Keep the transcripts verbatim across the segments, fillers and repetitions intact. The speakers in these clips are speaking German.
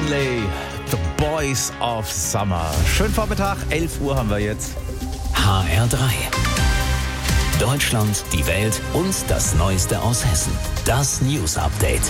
Stanley, The Boys of Summer. Schönen Vormittag, elf Uhr haben wir jetzt. H R drei. Deutschland, die Welt und das Neueste aus Hessen. Das News Update.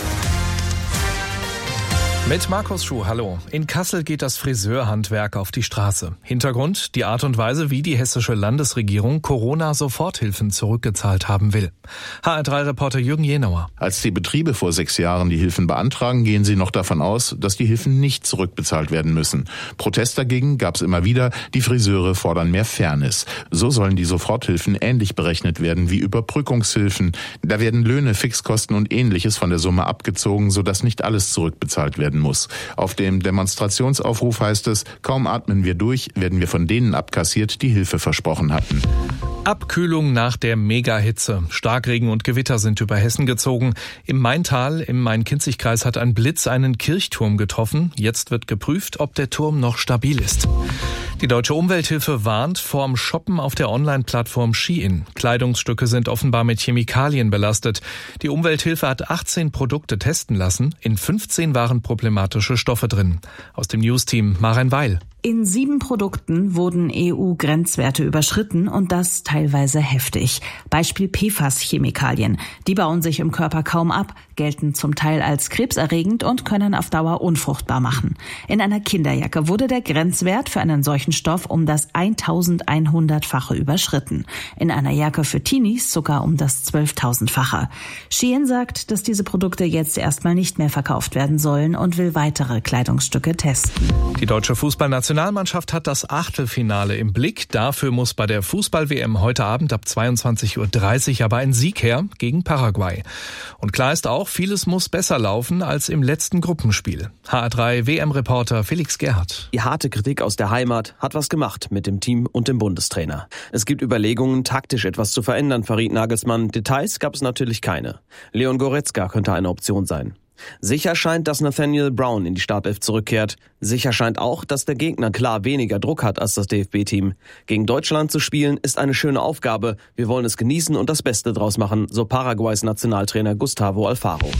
Mit Markus Schuh, hallo. In Kassel geht das Friseurhandwerk auf die Straße. Hintergrund: die Art und Weise, wie die hessische Landesregierung Corona-Soforthilfen zurückgezahlt haben will. H R drei Reporter Jürgen Jenauer. Als die Betriebe vor sechs Jahren die Hilfen beantragen, gehen sie noch davon aus, dass die Hilfen nicht zurückbezahlt werden müssen. Protest dagegen gab es immer wieder. Die Friseure fordern mehr Fairness. So sollen die Soforthilfen ähnlich berechnet werden wie Überbrückungshilfen. Da werden Löhne, Fixkosten und Ähnliches von der Summe abgezogen, sodass nicht alles zurückbezahlt werden muss. Auf dem Demonstrationsaufruf heißt es: Kaum atmen wir durch, werden wir von denen abkassiert, die Hilfe versprochen hatten. Abkühlung nach der Megahitze. Starkregen und Gewitter sind über Hessen gezogen. Im Maintal, im Main-Kinzig-Kreis, hat ein Blitz einen Kirchturm getroffen. Jetzt wird geprüft, ob der Turm noch stabil ist. Die Deutsche Umwelthilfe warnt vorm Shoppen auf der Online-Plattform Shein. Kleidungsstücke sind offenbar mit Chemikalien belastet. Die Umwelthilfe hat achtzehn Produkte testen lassen. In fünfzehn waren problematische Stoffe drin. Aus dem News-Team Maren Weil. In sieben Produkten wurden E U-Grenzwerte überschritten und das teilweise heftig. Beispiel P F A S-Chemikalien. Die bauen sich im Körper kaum ab, gelten zum Teil als krebserregend und können auf Dauer unfruchtbar machen. In einer Kinderjacke wurde der Grenzwert für einen solchen Stoff um das eintausendeinhundertfache überschritten. In einer Jacke für Teenies sogar um das zwölftausendfache. Shein sagt, dass diese Produkte jetzt erstmal nicht mehr verkauft werden sollen und will weitere Kleidungsstücke testen. Die deutsche Fußballnationalmannschaft Nationalmannschaft hat das Achtelfinale im Blick. Dafür muss bei der Fußball-W M heute Abend ab zweiundzwanzig Uhr dreißig aber ein Sieg her gegen Paraguay. Und klar ist auch, vieles muss besser laufen als im letzten Gruppenspiel. H R drei W M-Reporter Felix Gerhardt. Die harte Kritik aus der Heimat hat was gemacht mit dem Team und dem Bundestrainer. Es gibt Überlegungen, taktisch etwas zu verändern, verriet Nagelsmann. Details gab es natürlich keine. Leon Goretzka könnte eine Option sein. Sicher scheint, dass Nathaniel Brown in die Startelf zurückkehrt. Sicher scheint auch, dass der Gegner klar weniger Druck hat als das D F B-Team. Gegen Deutschland zu spielen ist eine schöne Aufgabe. Wir wollen es genießen und das Beste draus machen, so Paraguays Nationaltrainer Gustavo Alfaro.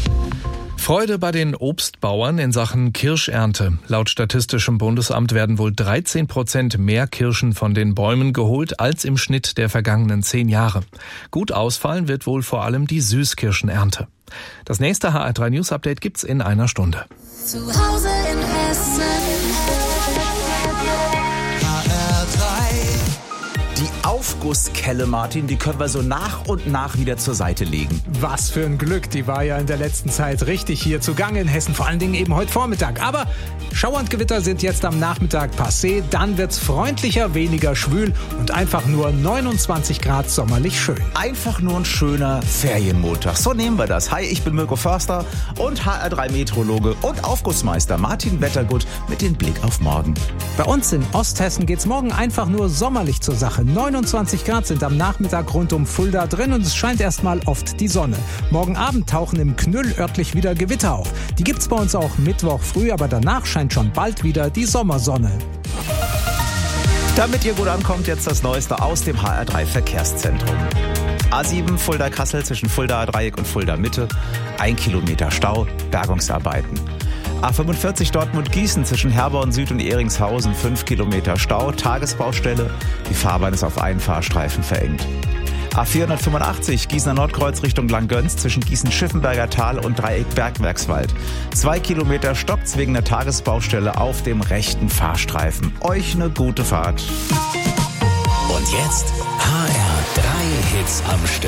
Freude bei den Obstbauern in Sachen Kirschernte. Laut Statistischem Bundesamt werden wohl dreizehn Prozent mehr Kirschen von den Bäumen geholt als im Schnitt der vergangenen zehn Jahre. Gut ausfallen wird wohl vor allem die Süßkirschenernte. Das nächste H R drei News Update gibt's in einer Stunde. Zu Hause in Hessen. H R drei. Die Aufgusskelle, Martin, die können wir so nach und nach wieder zur Seite legen. Was für ein Glück, die war ja in der letzten Zeit richtig hier zugange in Hessen, vor allen Dingen eben heute Vormittag. Aber Schauer und Gewitter sind jetzt am Nachmittag passé, dann wird's freundlicher, weniger schwül und einfach nur neunundzwanzig Grad sommerlich schön. Einfach nur ein schöner Ferienmontag. So nehmen wir das. Hi, ich bin Mirko Förster und H R drei Meteorologe und Aufgussmeister Martin Wettergut mit dem Blick auf morgen. Bei uns in Osthessen geht's morgen einfach nur sommerlich zur Sache. neunundzwanzig Grad sind am Nachmittag rund um Fulda drin und es scheint erstmal oft die Sonne. Morgen Abend tauchen im Knüll örtlich wieder Gewitter auf. Die gibt's bei uns auch Mittwoch früh, aber danach scheint schon bald wieder die Sommersonne. Damit ihr gut ankommt, jetzt das Neueste aus dem H R drei Verkehrszentrum. A sieben Fulda-Kassel zwischen Fulda-Dreieck und Fulda-Mitte. Ein Kilometer Stau, Bergungsarbeiten. A fünfundvierzig Dortmund-Gießen zwischen Herborn Süd und Eringshausen. Fünf Kilometer Stau, Tagesbaustelle. Die Fahrbahn ist auf einen Fahrstreifen verengt. A vierhundertfünfundachtzig Gießener Nordkreuz Richtung Langgöns zwischen Gießen-Schiffenberger Tal und Dreieck Bergwerkswald. Zwei Kilometer stoppt's wegen der Tagesbaustelle auf dem rechten Fahrstreifen. Euch eine gute Fahrt. Und jetzt H R drei Hits am Stück.